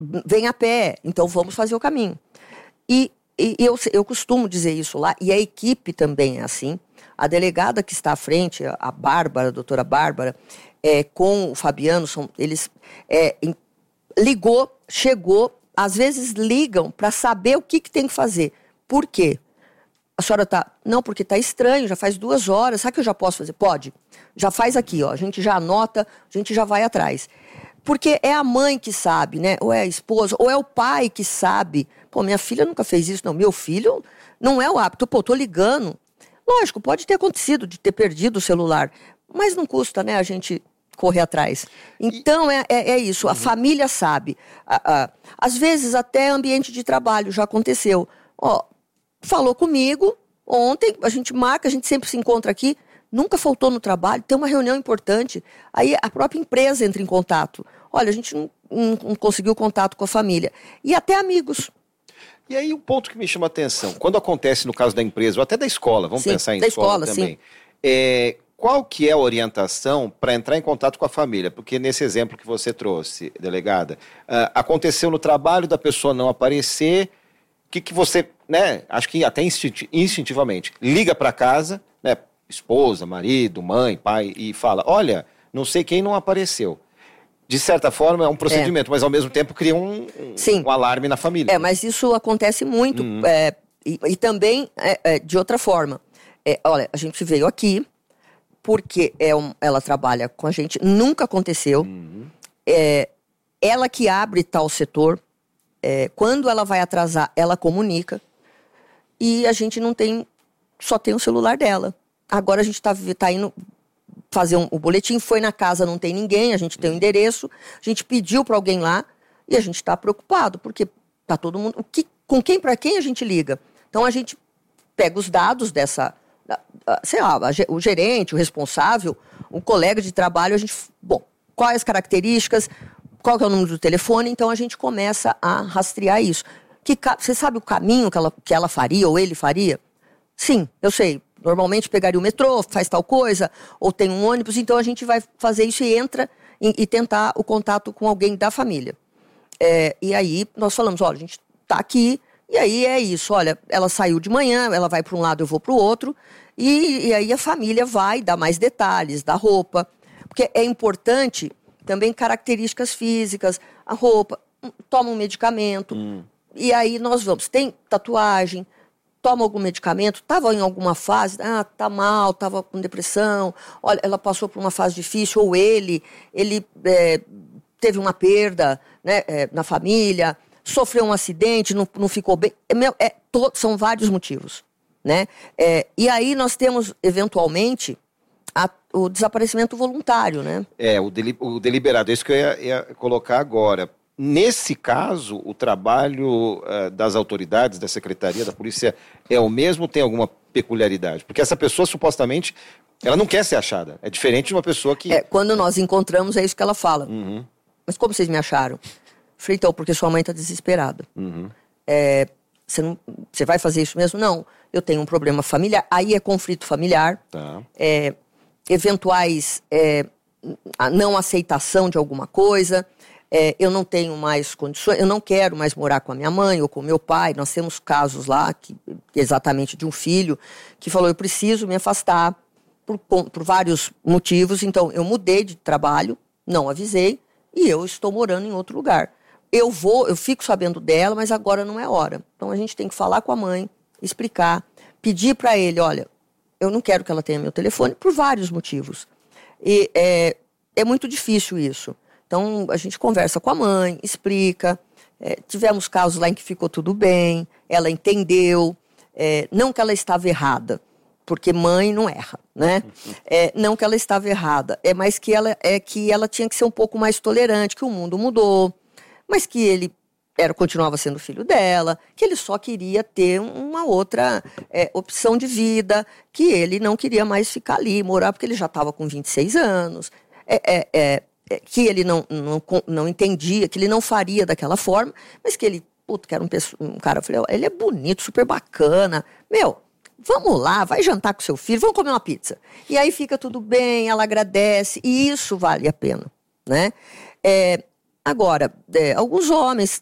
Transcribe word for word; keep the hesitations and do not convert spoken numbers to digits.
vem a pé, então vamos fazer o caminho. E, e eu, eu costumo dizer isso lá, e a equipe também é assim. A delegada que está à frente, a Bárbara, a doutora Bárbara, é, com o Fabiano, são, eles é, em, ligou, chegou, às vezes ligam para saber o que, que tem que fazer. Por quê? A senhora está... Não, porque está estranho, já faz duas horas, sabe que eu já posso fazer? Pode. Já faz aqui, ó, a gente já anota, a gente já vai atrás. Porque é a mãe que sabe, né? Ou é a esposa, ou é o pai que sabe. Pô, minha filha nunca fez isso, não. Meu filho não é o hábito. Pô, tô ligando. Lógico, pode ter acontecido de ter perdido o celular, mas não custa, né, a gente correr atrás. Então, é, é, é isso. A família sabe. A, a, às vezes, até ambiente de trabalho já aconteceu. Ó, falou comigo ontem, a gente marca, a gente sempre se encontra aqui, nunca faltou no trabalho, tem uma reunião importante, aí a própria empresa entra em contato. Olha, a gente não, não, não conseguiu contato com a família. E até amigos. E aí o ponto que me chama a atenção, quando acontece no caso da empresa, ou até da escola, vamos sim, pensar em da escola, escola também, sim. É, qual que é a orientação para entrar em contato com a família? Porque nesse exemplo que você trouxe, delegada, uh, aconteceu no trabalho da pessoa não aparecer, o que, que você, né, acho que até instinti- instintivamente, liga para casa, né, esposa, marido, mãe, pai, e fala, olha, não sei quem não apareceu. De certa forma, é um procedimento, é. mas ao mesmo tempo cria um, um, um alarme na família. É, mas isso acontece muito, uhum. é, e, e também é, é, de outra forma. É, olha, a gente veio aqui, porque é um, ela trabalha com a gente, nunca aconteceu. Uhum. É, ela que abre tal setor, é, quando ela vai atrasar, ela comunica, e a gente não tem, só tem o celular dela. Agora a gente está tá indo... fazer um, o boletim, foi na casa, não tem ninguém, a gente tem o um endereço, a gente pediu para alguém lá e a gente está preocupado, porque tá todo mundo... O que, com quem, para quem a gente liga? Então a gente pega os dados dessa, sei lá, o gerente, o responsável, o colega de trabalho, a gente... Bom, quais as características, qual que é o número do telefone, então a gente começa a rastrear isso. Que, você sabe o caminho que ela, que ela faria ou ele faria? Sim, eu sei. Normalmente pegaria o metrô, faz tal coisa, ou tem um ônibus, então a gente vai fazer isso e entra e, e tentar o contato com alguém da família. É, e aí nós falamos, olha, a gente tá aqui, e aí é isso, olha, ela saiu de manhã, ela vai para um lado, eu vou para o outro, e, e aí a família vai dar mais detalhes da roupa, porque é importante também características físicas, a roupa, toma um medicamento, hum. e aí nós vamos, tem tatuagem, toma algum medicamento, estava em alguma fase, ah, tá mal, estava com depressão, olha, ela passou por uma fase difícil, ou ele, ele é, teve uma perda, né, é, na família, sofreu um acidente, não, não ficou bem, é, meu, é, to, são vários motivos, né, é, e aí nós temos, eventualmente, a, o desaparecimento voluntário, né. É, o, deli, o deliberado, é isso que eu ia, ia colocar agora. Nesse caso, o trabalho uh, das autoridades, da secretaria, da polícia, é o mesmo ou tem alguma peculiaridade? Porque essa pessoa, supostamente, ela não quer ser achada. É diferente de uma pessoa que... É, quando nós encontramos, é isso que ela fala. Uhum. Mas como vocês me acharam? Falei, então, porque sua mãe está desesperada. Uhum. É, você, não, você vai fazer isso mesmo? Não, eu tenho um problema familiar. Aí é conflito familiar. Tá. É, eventuais é, a não aceitação de alguma coisa... É, eu não tenho mais condições, eu não quero mais morar com a minha mãe ou com o meu pai. Nós temos casos lá, que, exatamente de um filho, que falou, eu preciso me afastar por, por vários motivos. Então, eu mudei de trabalho, não avisei, e eu estou morando em outro lugar. Eu vou, eu fico sabendo dela, mas agora não é hora. Então, a gente tem que falar com a mãe, explicar, pedir para ele, olha, eu não quero que ela tenha meu telefone, por vários motivos. E é, é muito difícil isso. Então, a gente conversa com a mãe, explica. É, tivemos casos lá em que ficou tudo bem, ela entendeu. É, não que ela estava errada, porque mãe não erra, né? É, não que ela estava errada, é mais que ela, é que ela tinha que ser um pouco mais tolerante, que o mundo mudou, mas que ele era, continuava sendo filho dela, que ele só queria ter uma outra é, opção de vida, que ele não queria mais ficar ali, morar, porque ele já estava com vinte e seis anos. É... é, é que ele não, não, não entendia, que ele não faria daquela forma, mas que ele, puto, que era um, um cara, eu falei, ele é bonito, super bacana, meu, vamos lá, vai jantar com seu filho, vamos comer uma pizza. E aí fica tudo bem, ela agradece, e isso vale a pena, né? É, Agora, é, alguns homens